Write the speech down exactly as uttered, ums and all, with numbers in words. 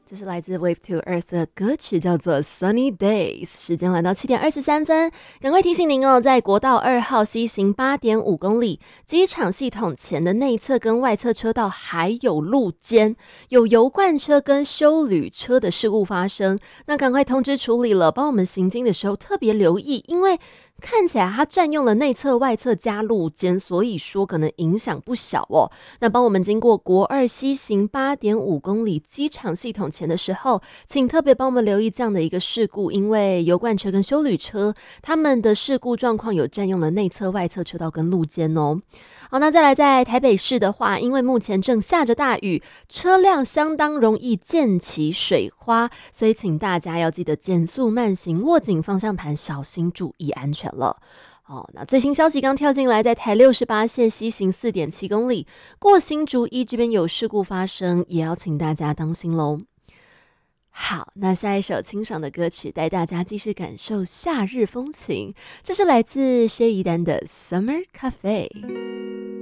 这是来自 Wave to Earth 的歌曲，叫做 Sunny Days。时间来到七点二十三分，赶快提醒您哦，在国道二号西行八点五公里，机场系统前的内侧跟外侧车道还有路肩，有油罐车跟休旅车的事故发生。那赶快通知处理了，帮我们行经的时候特别留意，因为看起来它占用了内侧、外侧加路肩，所以说可能影响不小哦。那帮我们经过国二西行八点五公里机场系统前的时候，请特别帮我们留意这样的一个事故，因为油罐车跟休旅车他们的事故状况有占用了内侧、外侧车道跟路肩哦。好，那再来在台北市的话，因为目前正下着大雨，车辆相当容易溅起水花，所以请大家要记得减速慢行，握紧方向盘，小心注意安全了。哦，那最新消息刚跳进来，在台六十八线西行 四点七公里，过新竹一这边有事故发生，也要请大家当心咯。好，那下一首清爽的歌曲带大家继续感受夏日风情，这是来自薛怡丹的 Summer Cafe。